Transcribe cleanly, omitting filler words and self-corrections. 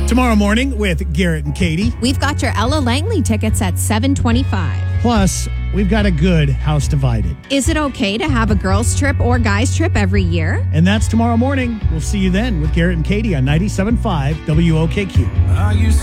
Tomorrow morning with Garrett and Katie. We've got your Ella Langley tickets at 7:25. Plus, we've got a good House Divided. Is it okay to have a girls' trip or guys' trip every year? And that's tomorrow morning. We'll see you then with Garrett and Katie on 97.5 WOKQ.